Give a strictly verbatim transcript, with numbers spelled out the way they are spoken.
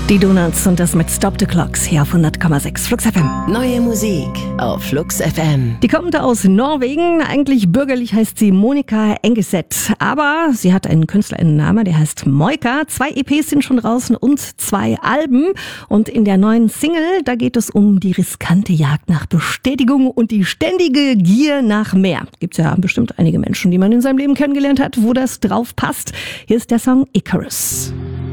Die Donuts und das mit Stop the Clocks hier auf hundert Komma sechs Flux F M. Neue Musik auf Flux F M. Die kommt aus Norwegen. Eigentlich bürgerlich heißt sie Monica Engeset. Aber sie hat einen Künstlerinnennamen, der heißt Moika. Zwei E Ps sind schon draußen und zwei Alben. Und in der neuen Single, da geht es um die riskante Jagd nach Bestätigung und die ständige Gier nach mehr. Gibt's ja bestimmt einige Menschen, die man in seinem Leben kennengelernt hat, wo das drauf passt. Hier ist der Song Icarus.